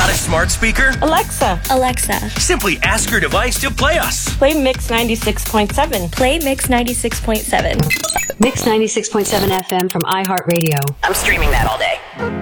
Want a smart speaker? Alexa. Alexa. Simply ask your device to play us. Play Mix 96.7. Play Mix 96.7. Mix 96.7 FM from iHeartRadio. I'm streaming that all day.